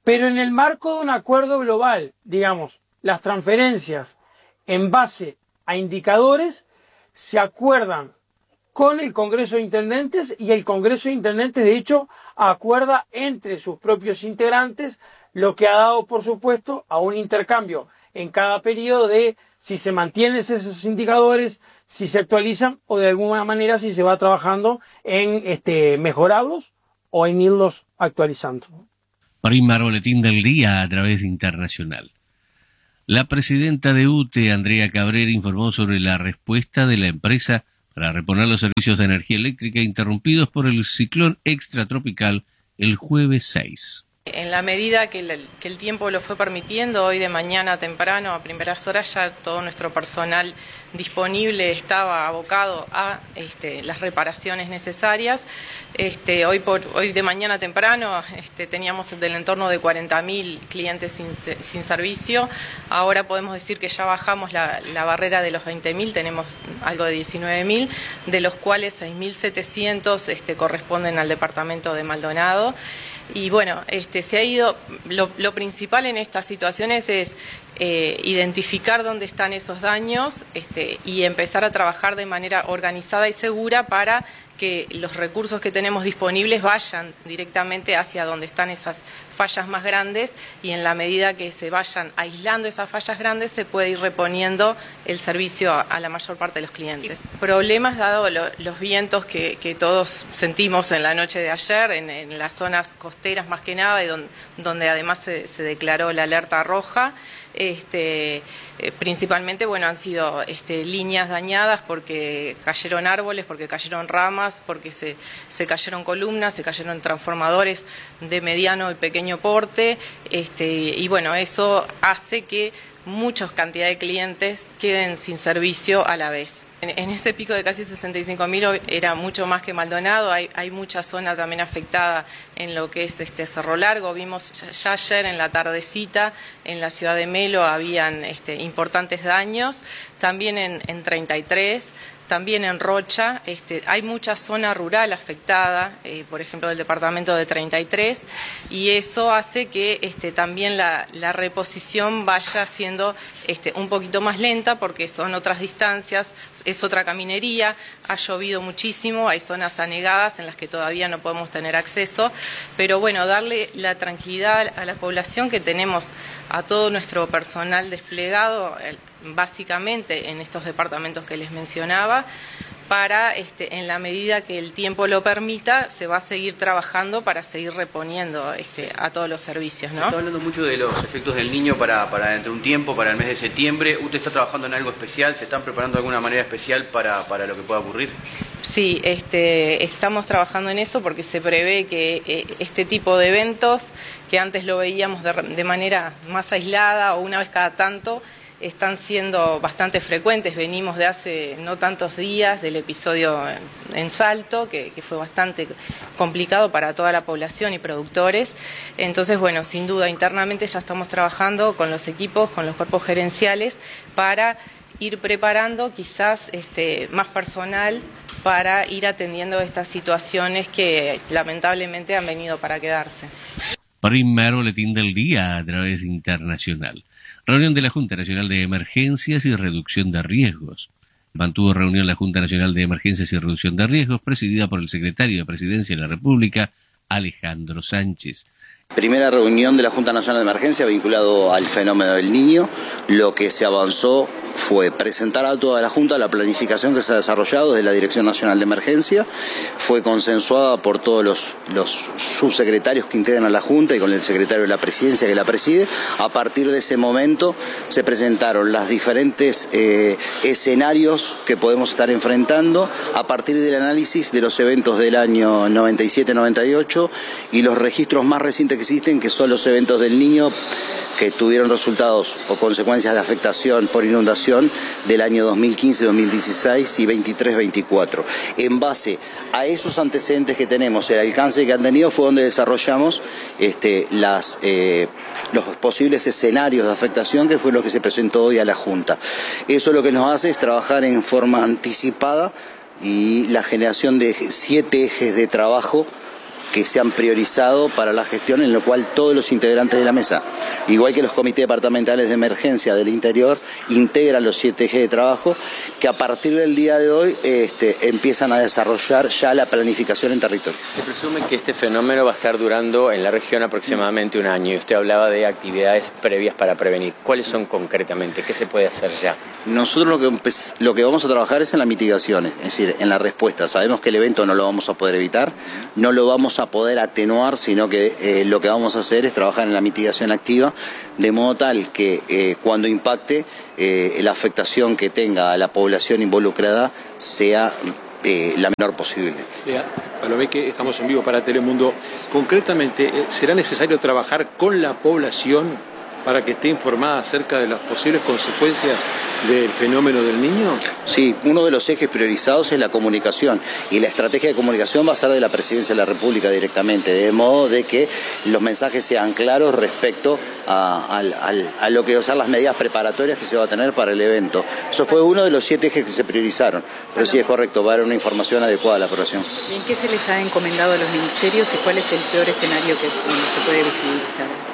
pero en el marco de un acuerdo global, digamos, las transferencias en base a indicadores se acuerdan con el Congreso de Intendentes y el Congreso de Intendentes, de hecho, acuerda entre sus propios integrantes, lo que ha dado, por supuesto, a un intercambio en cada periodo de si se mantienen esos indicadores, si se actualizan o de alguna manera si se va trabajando en este, mejorarlos o en irlos actualizando. Primer boletín del día a través de Internacional. La presidenta de U T E, Andrea Cabrera, informó sobre la respuesta de la empresa para reponer los servicios de energía eléctrica interrumpidos por el ciclón extratropical el jueves seis. En la medida que el, que el tiempo lo fue permitiendo, hoy de mañana temprano, a primeras horas, ya todo nuestro personal disponible estaba abocado a este, las reparaciones necesarias. Este, hoy, por, hoy de mañana temprano este, teníamos del entorno de cuarenta mil clientes sin, sin servicio. Ahora podemos decir que ya bajamos la, la barrera de los veinte mil, tenemos algo de diecinueve mil, de los cuales seis mil setecientos este, corresponden al departamento de Maldonado. Y bueno, este, se ha ido, lo, lo principal en estas situaciones es eh, identificar dónde están esos daños este, y empezar a trabajar de manera organizada y segura para que los recursos que tenemos disponibles vayan directamente hacia donde están esas fallas más grandes y en la medida que se vayan aislando esas fallas grandes se puede ir reponiendo el servicio a, a la mayor parte de los clientes. Problemas dado lo, los vientos que, que todos sentimos en la noche de ayer, en, en las zonas costeras más que nada, y donde, donde además se, se declaró la alerta roja. Este, eh, principalmente, bueno, han sido este, líneas dañadas porque cayeron árboles, porque cayeron ramas, porque se, se cayeron columnas, se cayeron transformadores de mediano y pequeño porte, este, y bueno, eso hace que muchas cantidades de clientes queden sin servicio a la vez. En, en ese pico de casi sesenta y cinco mil era mucho más que Maldonado, hay, hay mucha zona también afectada en lo que es este Cerro Largo. Vimos ya, ya ayer en la tardecita en la ciudad de Melo habían este, importantes daños, también en, en treinta y tres. También en Rocha este, hay mucha zona rural afectada, eh, por ejemplo del departamento de treinta y tres, y eso hace que este, también la, la reposición vaya siendo este, un poquito más lenta porque son otras distancias, es otra caminería, ha llovido muchísimo, hay zonas anegadas en las que todavía no podemos tener acceso, pero bueno, darle la tranquilidad a la población que tenemos a todo nuestro personal desplegado, el, básicamente en estos departamentos que les mencionaba, para, este, en la medida que el tiempo lo permita, se va a seguir trabajando para seguir reponiendo este, a todos los servicios, ¿no? Se está hablando mucho de los efectos del Niño para, para dentro de un tiempo, para el mes de septiembre. ¿Usted está trabajando en algo especial? ¿Se están preparando de alguna manera especial para, para lo que pueda ocurrir? Sí, este, estamos trabajando en eso porque se prevé que eh, este tipo de eventos, que antes lo veíamos de, de manera más aislada o una vez cada tanto, están siendo bastante frecuentes. Venimos de hace no tantos días del episodio en Salto, que, que fue bastante complicado para toda la población y productores. Entonces, bueno, sin duda, internamente ya estamos trabajando con los equipos, con los cuerpos gerenciales, para ir preparando quizás este, más personal para ir atendiendo estas situaciones que lamentablemente han venido para quedarse. Primer boletín del día a través de Internacional. Reunión de la Junta Nacional de Emergencias y Reducción de Riesgos. Mantuvo reunión la Junta Nacional de Emergencias y Reducción de Riesgos, presidida por el secretario de Presidencia de la República, Alejandro Sánchez. Primera reunión de la Junta Nacional de Emergencia vinculado al fenómeno del Niño. Lo que se avanzó fue presentar a toda la Junta la planificación que se ha desarrollado desde la Dirección Nacional de Emergencia. Fue consensuada por todos los, los subsecretarios que integran a la Junta y con el secretario de la Presidencia que la preside. A partir de ese momento se presentaron los diferentes eh, escenarios que podemos estar enfrentando a partir del análisis de los eventos del año noventa y siete noventa y ocho y los registros más recientes que existen, que son los eventos del Niño que tuvieron resultados o consecuencias de afectación por inundación del año dos mil quince dos mil dieciséis y veintitrés veinticuatro. En base a esos antecedentes que tenemos, el alcance que han tenido, fue donde desarrollamos este, las, eh, los posibles escenarios de afectación, que fue lo que se presentó hoy a la Junta. Eso lo que nos hace es trabajar en forma anticipada y la generación de siete ejes de trabajo que se han priorizado para la gestión, en lo cual todos los integrantes de la mesa, igual que los comités departamentales de emergencia del interior, integran los siete ejes de trabajo que a partir del día de hoy este, empiezan a desarrollar ya la planificación en territorio. Se presume que este fenómeno va a estar durando en la región aproximadamente un año y usted hablaba de actividades previas para prevenir. ¿Cuáles son concretamente? ¿Qué se puede hacer ya? Nosotros lo que, lo que vamos a trabajar es en la mitigación, es decir, en la respuesta. Sabemos que el evento no lo vamos a poder evitar, no lo vamos a poder atenuar, sino que eh, lo que vamos a hacer es trabajar en la mitigación activa, de modo tal que eh, cuando impacte eh, la afectación que tenga a la población involucrada sea eh, la menor posible. Palomé, que estamos en vivo para Telemundo. Concretamente, ¿será necesario trabajar con la población para que esté informada acerca de las posibles consecuencias del fenómeno del niño? Sí, uno de los ejes priorizados es la comunicación, y la estrategia de comunicación va a ser de la Presidencia de la República directamente, de modo de que los mensajes sean claros respecto a, a, a, a lo que son las medidas preparatorias que se va a tener para el evento. Eso fue uno de los siete ejes que se priorizaron, pero sí es correcto, va a haber una información adecuada a la población. ¿En qué se les ha encomendado a los ministerios y cuál es el peor escenario que bueno, se puede visibilizar?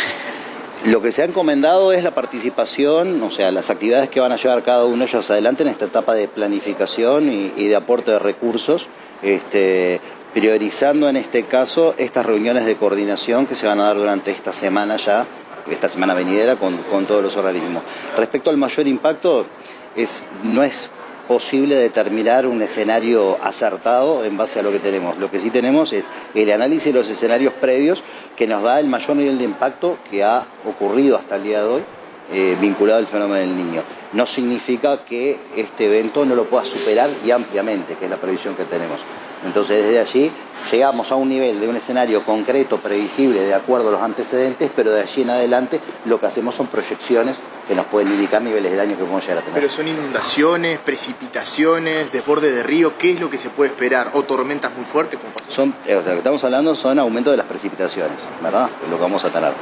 Lo que se ha encomendado es la participación, o sea, las actividades que van a llevar cada uno de ellos adelante en esta etapa de planificación y, y de aporte de recursos, este, priorizando en este caso estas reuniones de coordinación que se van a dar durante esta semana ya, esta semana venidera, con, con todos los organismos. Respecto al mayor impacto, es, no es posible determinar un escenario acertado en base a lo que tenemos. Lo que sí tenemos es el análisis de los escenarios previos que nos da el mayor nivel de impacto que ha ocurrido hasta el día de hoy eh, vinculado al fenómeno del niño. No significa que este evento no lo pueda superar y ampliamente, que es la previsión que tenemos. Entonces desde allí llegamos a un nivel de un escenario concreto, previsible, de acuerdo a los antecedentes, pero de allí en adelante lo que hacemos son proyecciones que nos pueden indicar niveles de daño que podemos llegar a tener. Pero son inundaciones, precipitaciones, desborde de río, ¿qué es lo que se puede esperar? ¿O tormentas muy fuertes? Como pasó? Son, o sea, lo que estamos hablando son aumento de las precipitaciones, ¿verdad? Es lo que vamos a tener.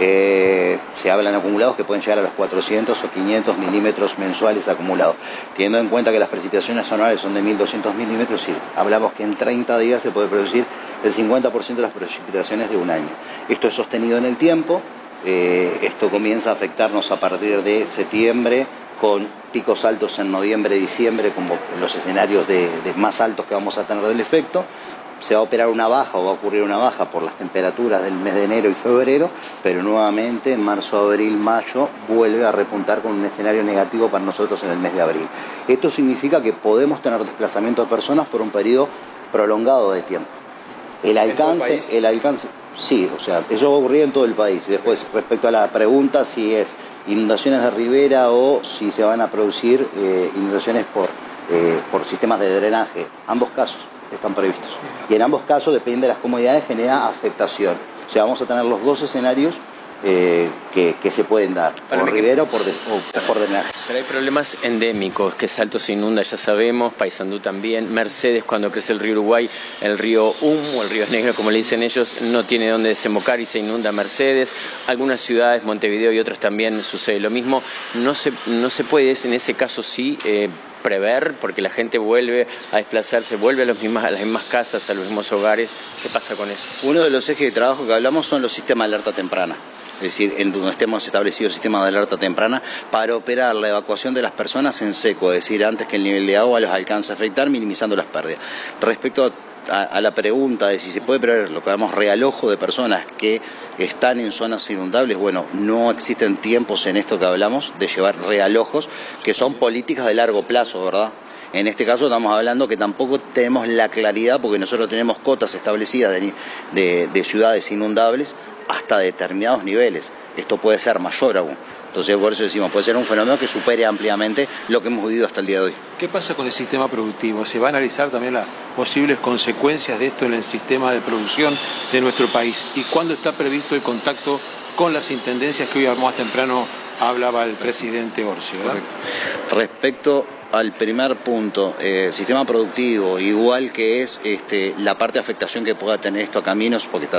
Eh, se hablan acumulados que pueden llegar a los cuatrocientos o quinientos milímetros mensuales acumulados. Teniendo en cuenta que las precipitaciones anuales son de mil doscientos milímetros, sí, hablamos que en treinta días se puede producir el cincuenta por ciento de las precipitaciones de un año. Esto es sostenido en el tiempo, eh, esto comienza a afectarnos a partir de septiembre, con picos altos en noviembre, diciembre, como los escenarios de, de más altos que vamos a tener del efecto. Se va a operar una baja o va a ocurrir una baja por las temperaturas del mes de enero y febrero, pero nuevamente en marzo, abril, mayo vuelve a repuntar con un escenario negativo para nosotros en el mes de abril. Esto significa que podemos tener desplazamiento de personas por un periodo prolongado de tiempo. El alcance, el alcance, sí, o sea, eso va a ocurrir en todo el país. Después, respecto a la pregunta si es inundaciones de ribera o si se van a producir eh, inundaciones por, eh, por sistemas de drenaje, ambos casos están previstos. Y en ambos casos, depende de las comodidades, genera afectación. O sea, vamos a tener los dos escenarios Eh, que, que se pueden dar, Para por que... ribera o por, de, o por drenajes. Pero hay problemas endémicos, que Salto se inunda, ya sabemos, Paysandú también, Mercedes cuando crece el río Uruguay, el río Humo, el río Negro, como le dicen ellos, no tiene dónde desembocar y se inunda Mercedes. Algunas ciudades, Montevideo y otras también sucede lo mismo. No se, no se puede, en ese caso sí, eh, prever, porque la gente vuelve a desplazarse, vuelve a, los mismas, a las mismas casas, a los mismos hogares. ¿Qué pasa con eso? Uno de los ejes de trabajo que hablamos son los sistemas de alerta temprana. Es decir, en donde estemos establecidos sistemas de alerta temprana para operar la evacuación de las personas en seco, es decir, antes que el nivel de agua los alcance a afectar, minimizando las pérdidas. Respecto a, a la pregunta de si se puede prever lo que llamamos realojo de personas que están en zonas inundables, bueno, no existen tiempos en esto que hablamos de llevar realojos, que son políticas de largo plazo, ¿verdad? En este caso estamos hablando que tampoco tenemos la claridad, porque nosotros tenemos cotas establecidas de, de, de ciudades inundables hasta determinados niveles. Esto puede ser mayor aún. Entonces, por eso decimos, puede ser un fenómeno que supere ampliamente lo que hemos vivido hasta el día de hoy. ¿Qué pasa con el sistema productivo? ¿Se va a analizar también las posibles consecuencias de esto en el sistema de producción de nuestro país? ¿Y cuándo está previsto el contacto con las intendencias que hoy más temprano hablaba el presidente Orsi, ¿verdad? Correcto. Respecto al primer punto, eh, sistema productivo, igual que es este, la parte de afectación que pueda tener esto a caminos, porque está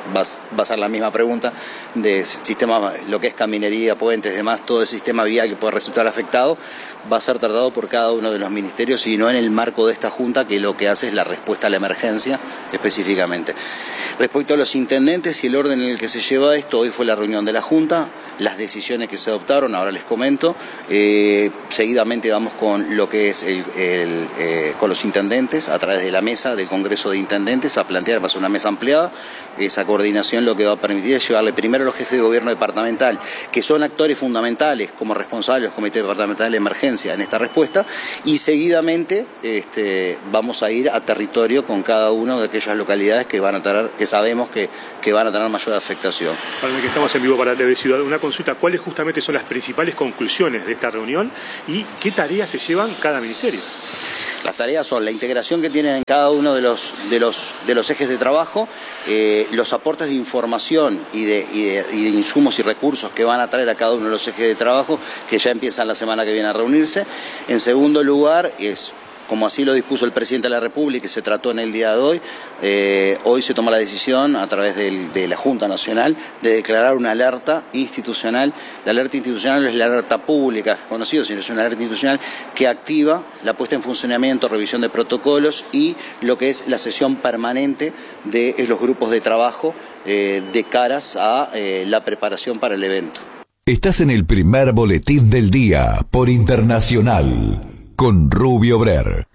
va, va a ser la misma pregunta, de sistema, lo que es caminería, puentes, demás, todo el sistema vial que puede resultar afectado, va a ser tratado por cada uno de los ministerios y no en el marco de esta Junta, que lo que hace es la respuesta a la emergencia específicamente. Respecto a los intendentes y el orden en el que se lleva esto, hoy fue la reunión de la Junta, las decisiones que se adoptaron, ahora les comento, eh, seguidamente vamos con lo que es el, el, eh, con los intendentes a través de la mesa del Congreso de Intendentes a plantear, va a ser una mesa ampliada, esa coordinación lo que va a permitir es llevarle primero a los jefes de gobierno departamental, que son actores fundamentales como responsables de los comités departamentales de emergencia en esta respuesta, y seguidamente este, vamos a ir a territorio con cada una de aquellas localidades que van a tener, que sabemos que, que van a tener mayor afectación. Para que estamos en vivo para T V Ciudad, una consulta, ¿cuáles justamente son las principales conclusiones de esta reunión y qué tareas se llevan cada ministerio? Las tareas son la integración que tienen en cada uno de los, de los, de los ejes de trabajo, eh, los aportes de información y de, y, de, y de insumos y recursos que van a traer a cada uno de los ejes de trabajo, que ya empiezan la semana que viene a reunirse. En segundo lugar, es como así lo dispuso el presidente de la República y se trató en el día de hoy, eh, hoy se toma la decisión a través del, de la Junta Nacional de declarar una alerta institucional. La alerta institucional no es la alerta pública conocida, sino es una alerta institucional que activa la puesta en funcionamiento, revisión de protocolos y lo que es la sesión permanente de los grupos de trabajo eh, de caras a eh, la preparación para el evento. Estás en el primer boletín del día por Internacional con Rubio Brer.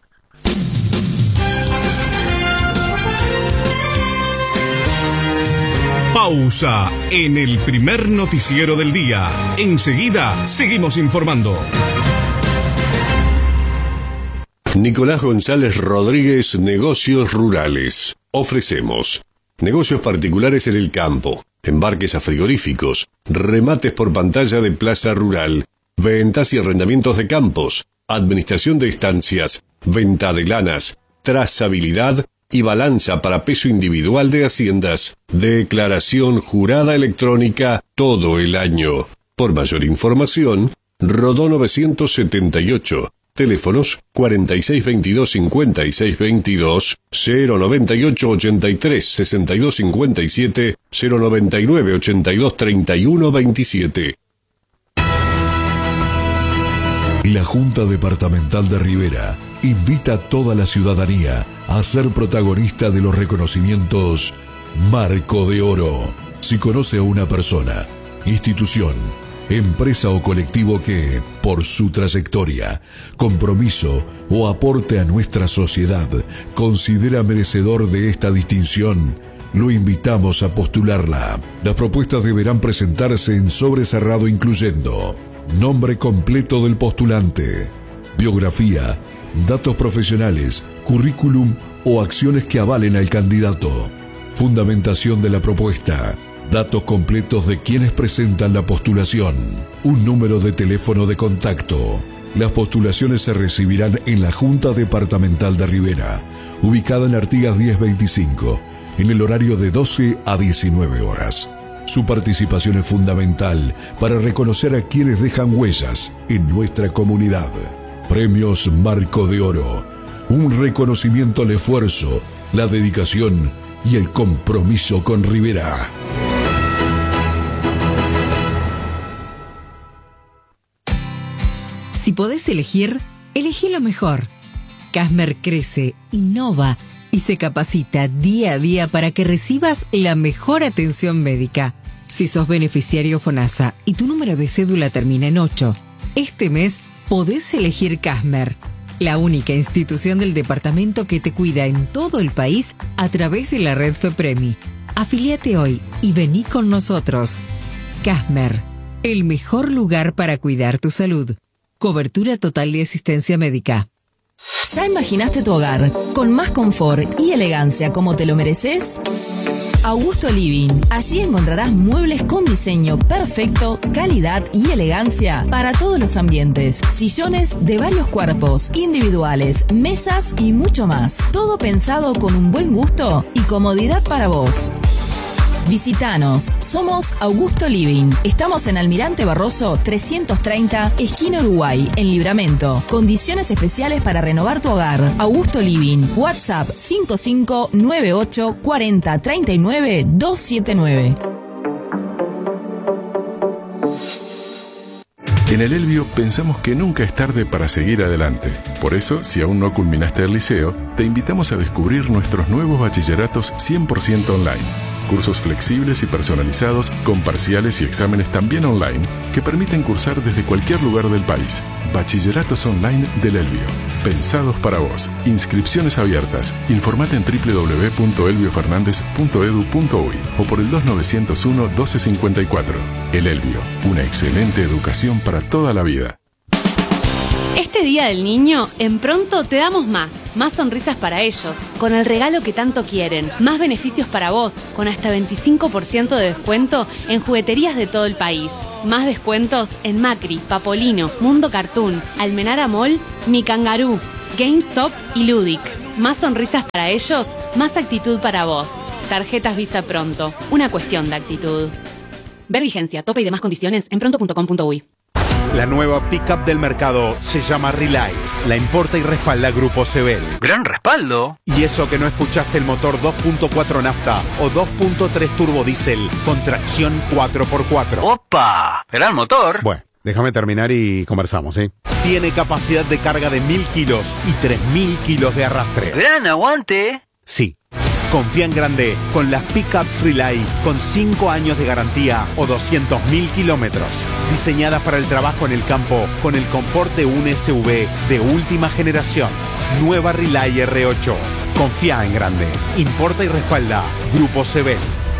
Pausa en el primer noticiero del día. Enseguida seguimos informando. Nicolás González Rodríguez, Negocios Rurales. Ofrecemos negocios particulares en el campo, embarques a frigoríficos, remates por pantalla de plaza rural, ventas y arrendamientos de campos, administración de estancias, venta de lanas, trazabilidad y balanza para peso individual de haciendas, declaración jurada electrónica todo el año. Por mayor información, Rodó novecientos setenta y ocho, teléfonos cuarenta y seis veintidós cincuenta y seis veintidós, cero noventa y ocho ochenta y tres sesenta y dos cincuenta y siete, cero noventa y nueve ochenta y dos treinta y uno veintisiete. La Junta Departamental de Rivera invita a toda la ciudadanía a ser protagonista de los reconocimientos Marco de Oro. Si conoce a una persona, institución, empresa o colectivo que, por su trayectoria, compromiso o aporte a nuestra sociedad, considera merecedor de esta distinción, lo invitamos a postularla. Las propuestas deberán presentarse en sobre cerrado incluyendo nombre completo del postulante, biografía, datos profesionales, currículum o acciones que avalen al candidato, fundamentación de la propuesta, datos completos de quienes presentan la postulación, un número de teléfono de contacto. Las postulaciones se recibirán en la Junta Departamental de Rivera, ubicada en Artigas diez veinticinco, en el horario de doce a diecinueve horas. Su participación es fundamental para reconocer a quienes dejan huellas en nuestra comunidad. Premios Marco de Oro, un reconocimiento al esfuerzo, la dedicación y el compromiso con Rivera. Si podés elegir, elegí lo mejor. Casmer crece, innova y se capacita día a día para que recibas la mejor atención médica. Si sos beneficiario FONASA y tu número de cédula termina en ocho, este mes podés elegir Casmer, la única institución del departamento que te cuida en todo el país a través de la red FEPREMI. Afiliate hoy y vení con nosotros. Casmer, el mejor lugar para cuidar tu salud. Cobertura total de asistencia médica. ¿Ya imaginaste tu hogar con más confort y elegancia como te lo mereces? Augusto Living. Allí encontrarás muebles con diseño perfecto, calidad y elegancia para todos los ambientes. Sillones de varios cuerpos, individuales, mesas y mucho más. Todo pensado con un buen gusto y comodidad para vos. Visítanos, somos Augusto Living. Estamos en Almirante Barroso trescientos treinta, esquina Uruguay, en Libramento. Condiciones especiales para renovar tu hogar. Augusto Living, WhatsApp cinco cinco nueve ocho cuarenta treinta y nueve doscientos setenta y nueve. En el Elbio pensamos que nunca es tarde para seguir adelante. Por eso, si aún no culminaste el liceo, te invitamos a descubrir nuestros nuevos bachilleratos cien por ciento online. Cursos flexibles y personalizados, con parciales y exámenes también online, que permiten cursar desde cualquier lugar del país. Bachilleratos online del Elbio. Pensados para vos. Inscripciones abiertas. Informate en doble u doble u doble u punto elbio fernández punto edu punto uy o por el dos nueve cero uno doce cincuenta y cuatro. El Elbio. Una excelente educación para toda la vida. Este Día del Niño, en Pronto te damos más. Más sonrisas para ellos, con el regalo que tanto quieren. Más beneficios para vos, con hasta veinticinco por ciento de descuento en jugueterías de todo el país. Más descuentos en Macri, Papolino, Mundo Cartoon, Almenara Mall, Mi Kangaroo, GameStop y Ludic. Más sonrisas para ellos, más actitud para vos. Tarjetas Visa Pronto, una cuestión de actitud. Ver vigencia, tope y demás condiciones en pronto punto com punto uy. La nueva pickup del mercado se llama Relay. La importa y respalda Grupo Sebel. ¡Gran respaldo! Y eso que no escuchaste el motor dos punto cuatro nafta o dos punto tres turbo diésel con tracción cuatro por cuatro. ¡Opa! ¡Gran motor! Bueno, déjame terminar y conversamos, ¿eh? Tiene capacidad de carga de mil kilos y tres mil kilos de arrastre. ¡Gran aguante! Sí. Confía en grande con las pickups Relay con cinco años de garantía o doscientos mil kilómetros. Diseñadas para el trabajo en el campo con el confort de un S U V de última generación. Nueva Relay erre ocho. Confía en grande. Importa y respalda Grupo Sebel.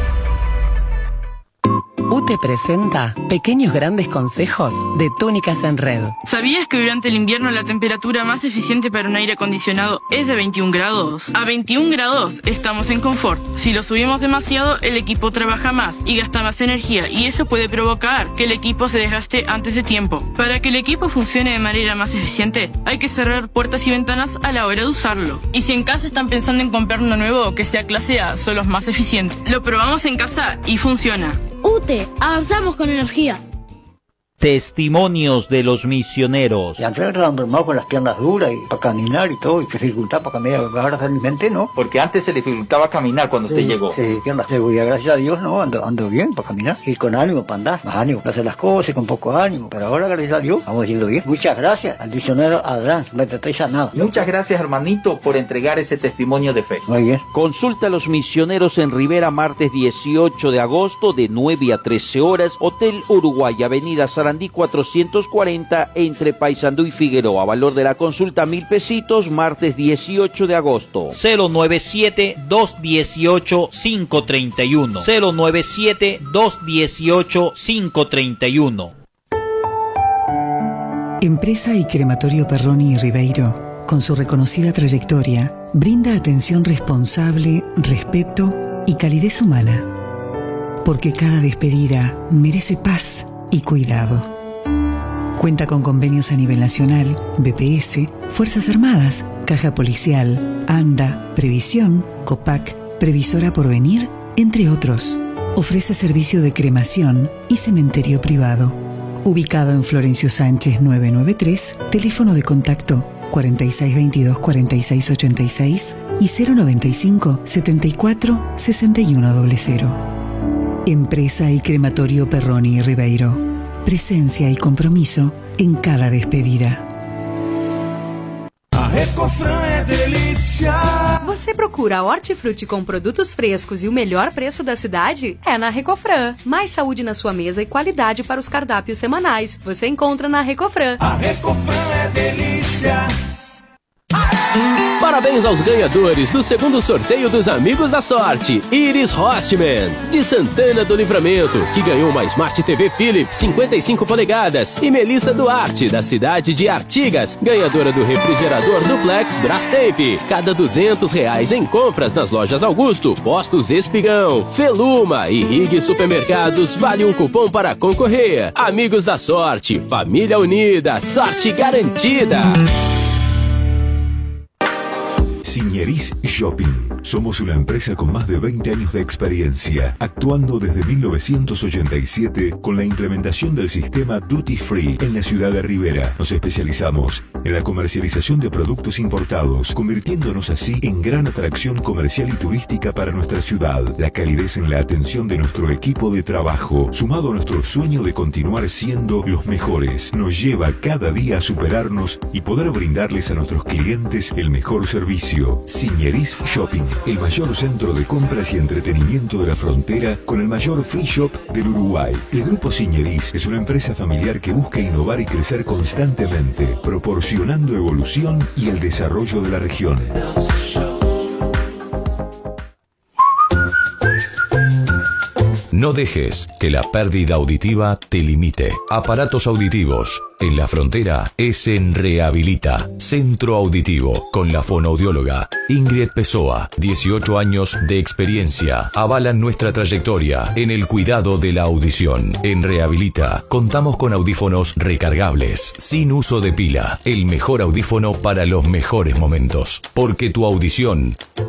U T E presenta Pequeños Grandes Consejos de Túnicas en Red. ¿Sabías que durante el invierno la temperatura más eficiente para un aire acondicionado es de veintiún grados? A veintiún grados estamos en confort. Si lo subimos demasiado, el equipo trabaja más y gasta más energía, y eso puede provocar que el equipo se desgaste antes de tiempo. Para que el equipo funcione de manera más eficiente, hay que cerrar puertas y ventanas a la hora de usarlo. Y si en casa están pensando en comprar uno nuevo que sea clase A, son los más eficientes. Lo probamos en casa y funciona. U T E, avanzamos con energía. Testimonios de los misioneros. Y antes estaba enfermado con las piernas duras y para caminar y todo, y se dificultaba para caminar. Ahora realmente no. Porque antes se le dificultaba caminar cuando sí, usted llegó. Sí, piernas. Y gracias a Dios, no, ando, ando bien para caminar. Y con ánimo para andar, más ánimo para hacer las cosas, con poco ánimo. Pero ahora, gracias a Dios, vamos yendo bien. Muchas gracias al misionero Adán, me traté sanado. Muchas gracias, hermanito, por entregar ese testimonio de fe. Muy bien. Consulta a los misioneros en Rivera, martes dieciocho de agosto, de nueve a trece horas. Hotel Uruguay, Avenida Sarandí cuatrocientos cuarenta, entre Paysandú y Figueroa. Valor de la consulta mil pesitos, martes dieciocho de agosto. cero nueve siete, dos uno ocho, cinco tres uno. cero nueve siete, dos uno ocho, cinco tres uno. Empresa y Crematorio Perroni y Ribeiro, con su reconocida trayectoria, brinda atención responsable, respeto y calidez humana. Porque cada despedida merece paz y cuidado. Cuenta con convenios a nivel nacional, B P S, Fuerzas Armadas, Caja Policial, ANDA, Previsión, COPAC, Previsora Porvenir, entre otros. Ofrece servicio de cremación y cementerio privado. Ubicado en Florencio Sánchez novecientos noventa y tres, teléfono de contacto cuarenta y seis veintidós cuarenta y seis ochenta y seis y cero noventa y cinco setenta y cuatro sesenta y uno cero. Empresa y Crematorio Perroni y Ribeiro. Presencia y compromiso en cada despedida. A Recofran é delícia. Você procura hortifruti com produtos frescos e o melhor preço da cidade? É na Recofran. Mais saúde na sua mesa e qualidade para os cardápios semanais. Você encontra na Recofran. A Recofran é delícia. Parabéns aos ganhadores do segundo sorteio dos Amigos da Sorte. Iris Hostman, de Santana do Livramento, que ganhou uma Smart T V Philips cinquenta e cinco polegadas. E Melissa Duarte, da cidade de Artigas, ganhadora do refrigerador Duplex Brastemp. Cada duzentos reais em compras nas lojas Augusto, Postos Espigão, Feluma e Rig Supermercados vale um cupom para concorrer. Amigos da Sorte, família unida, sorte garantida. Signeriz Shopping. Somos una empresa con más de veinte años de experiencia, actuando desde mil novecientos ochenta y siete con la implementación del sistema Duty Free en la ciudad de Rivera. Nos especializamos en la comercialización de productos importados, convirtiéndonos así en gran atracción comercial y turística para nuestra ciudad. La calidez en la atención de nuestro equipo de trabajo, sumado a nuestro sueño de continuar siendo los mejores, nos lleva cada día a superarnos y poder brindarles a nuestros clientes el mejor servicio. Signeris Shopping, el mayor centro de compras y entretenimiento de la frontera con el mayor free shop del Uruguay. El Grupo Signeris es una empresa familiar que busca innovar y crecer constantemente, proporcionando evolución y el desarrollo de la región. No dejes que la pérdida auditiva te limite. Aparatos auditivos en la frontera es en Rehabilita, Centro Auditivo, con la fonoaudióloga Ingrid Pessoa. dieciocho años de experiencia avalan nuestra trayectoria en el cuidado de la audición. En Rehabilita contamos con audífonos recargables, sin uso de pila. El mejor audífono para los mejores momentos. Porque tu audición